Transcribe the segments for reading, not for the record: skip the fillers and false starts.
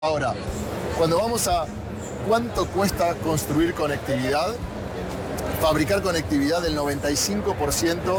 Ahora, cuando vamos a cuánto cuesta construir conectividad, fabricar conectividad, del 95%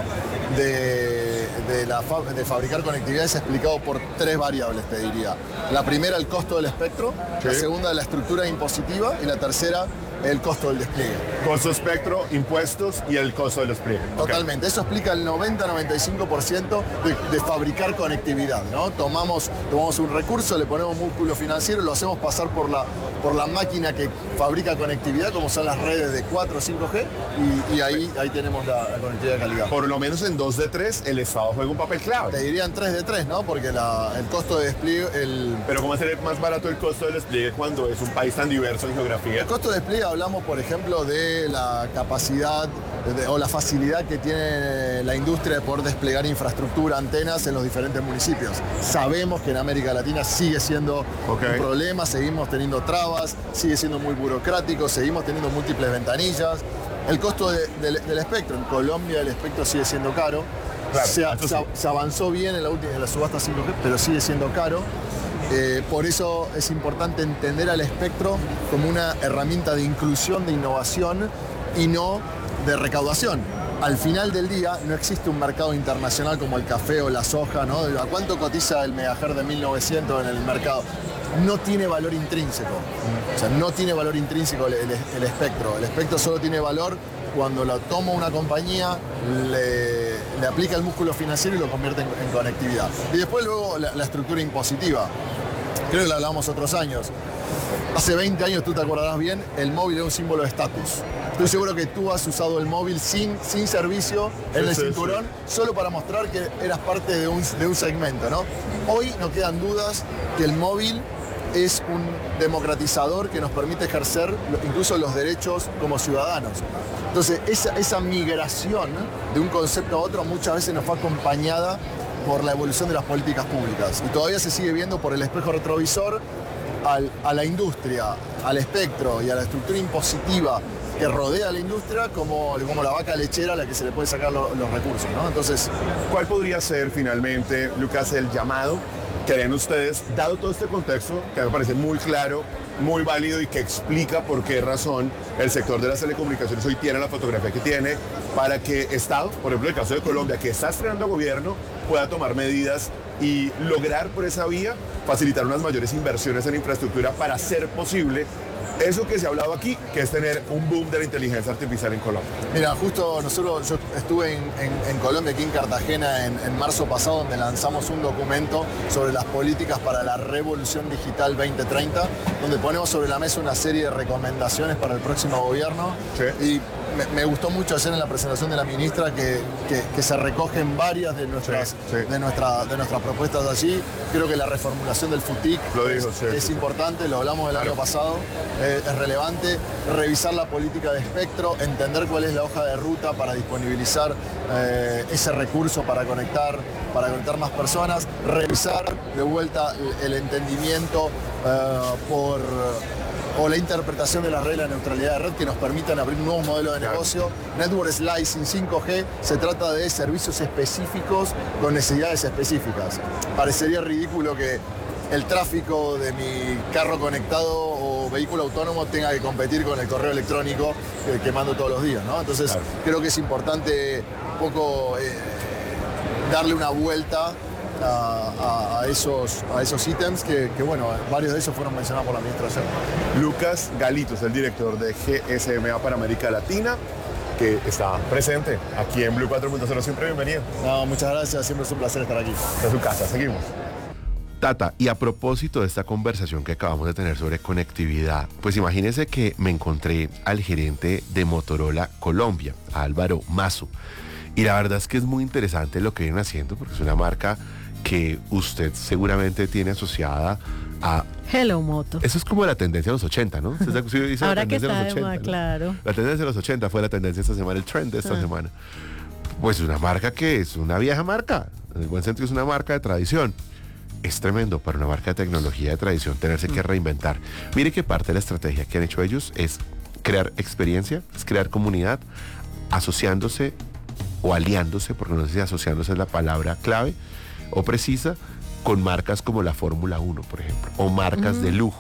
de fabricar conectividad es explicado por tres variables, te diría. La primera, el costo del espectro, Sí. La segunda, la estructura impositiva, y la tercera, el costo del despliegue. Costo espectro, impuestos y el costo del despliegue. Totalmente, eso explica el 90-95% de fabricar conectividad, ¿no? Tomamos un recurso, le ponemos músculo financiero, lo hacemos pasar por la máquina que fabrica conectividad, como son las redes de 4 o 5G, y ahí tenemos la conectividad de calidad. Por lo menos en 2 de 3 el Estado juega un papel clave. Te dirían 3 de 3, ¿no? Porque el costo de despliegue, Pero ¿cómo hacer más barato el costo del despliegue cuando es un país tan diverso en geografía? el costo de despliegue, hablamos, por ejemplo, de la capacidad o la facilidad que tiene la industria de poder desplegar infraestructura, antenas en los diferentes municipios. Sabemos que en América Latina sigue siendo un problema, seguimos teniendo trabas, sigue siendo muy burocrático, seguimos teniendo múltiples ventanillas. El costo del espectro, en Colombia el espectro sigue siendo caro. Claro, Se avanzó bien en la subasta 5G, pero sigue siendo caro. Por eso es importante entender al espectro como una herramienta de inclusión, de innovación y no de recaudación. Al final del día no existe un mercado internacional como el café o la soja, ¿no? ¿A cuánto cotiza el megahertz de 1900 en el mercado? No tiene valor intrínseco. O sea, no tiene valor intrínseco el espectro. El espectro solo tiene valor cuando lo toma una compañía, le aplica el músculo financiero y lo convierte en conectividad. Y después luego la estructura impositiva. Creo que lo hablábamos otros años. Hace 20 años, tú te acordarás bien, el móvil era un símbolo de estatus. Estoy seguro que tú has usado el móvil sin servicio en el cinturón, solo para mostrar que eras parte de un segmento, ¿no? Hoy no quedan dudas que el móvil es un democratizador que nos permite ejercer incluso los derechos como ciudadanos. Entonces, esa migración de un concepto a otro muchas veces nos fue acompañada por la evolución de las políticas públicas. Y todavía se sigue viendo por el espejo retrovisor a la industria, al espectro y a la estructura impositiva que rodea a la industria como la vaca lechera a la que se le puede sacar los recursos, ¿no? Entonces, ¿cuál podría ser finalmente, Lucas, el llamado que harían ustedes, dado todo este contexto, que me parece muy claro, muy válido y que explica por qué razón el sector de las telecomunicaciones hoy tiene la fotografía que tiene, para que Estado, por ejemplo el caso de Colombia, que está estrenando gobierno, pueda tomar medidas y lograr por esa vía facilitar unas mayores inversiones en infraestructura para hacer posible eso que se ha hablado aquí, que es tener un boom de la inteligencia artificial en Colombia? Mira, justo yo estuve en Colombia, aquí en Cartagena, en marzo pasado, donde lanzamos un documento sobre las políticas para la revolución digital 2030, donde ponemos sobre la mesa una serie de recomendaciones para el próximo gobierno. Sí. Y me gustó mucho hacer en la presentación de la ministra que se recogen varias de nuestras propuestas allí. Creo que la reformulación del FUTIC es importante, lo hablamos el año pasado, es relevante. Revisar la política de espectro, entender cuál es la hoja de ruta para disponibilizar ese recurso para conectar más personas. Revisar de vuelta el entendimiento o la interpretación de las reglas de neutralidad de red que nos permitan abrir un nuevo modelo de negocio. Network Slicing 5G se trata de servicios específicos con necesidades específicas. Parecería ridículo que el tráfico de mi carro conectado o vehículo autónomo tenga que competir con el correo electrónico que mando todos los días, ¿no? Entonces, creo que es importante un poco darle una vuelta a esos ítems que, bueno, varios de ellos fueron mencionados por la ministra ayer. Lucas Galitos, el director de GSMA para América Latina, que está presente aquí en Blue 4.0. Siempre bienvenido. No, muchas gracias, siempre es un placer estar aquí. De su casa, seguimos. Tata, y a propósito de esta conversación que acabamos de tener sobre conectividad, pues imagínese que me encontré al gerente de Motorola Colombia, a Álvaro Mazo, y la verdad es que es muy interesante lo que vienen haciendo, porque es una marca que usted seguramente tiene asociada a... Hello Moto. Eso es como la tendencia de los 80, ¿no? Ahora que está de moda, claro. La tendencia de los 80 fue la tendencia esta semana, el trend de esta semana. Pues una marca que es una vieja marca, en el buen sentido es una marca de tradición. Es tremendo para una marca de tecnología de tradición tenerse que reinventar. Mire que parte de la estrategia que han hecho ellos es crear experiencia, es crear comunidad, asociándose o aliándose, porque no sé si asociándose es la palabra clave o precisa, con marcas como la Fórmula 1, por ejemplo, o marcas de lujo.